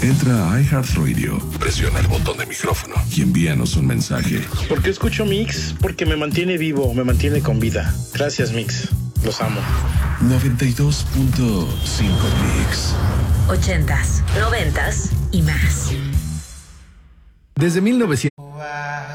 Entra a iHeartRadio, presiona el botón de micrófono y envíanos un mensaje. ¿Por qué escucho Mix? Porque me mantiene vivo, me mantiene con vida. Gracias, Mix. Los amo. 92.5 Mix. 80s, 90s y más. Desde 1900.